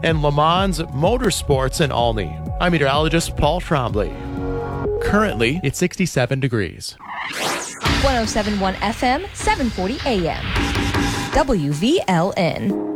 and Le Mans Motorsports in Olney. I'm meteorologist Paul Trombley. Currently, it's 67 degrees. 107.1 FM, 740 AM. WVLN.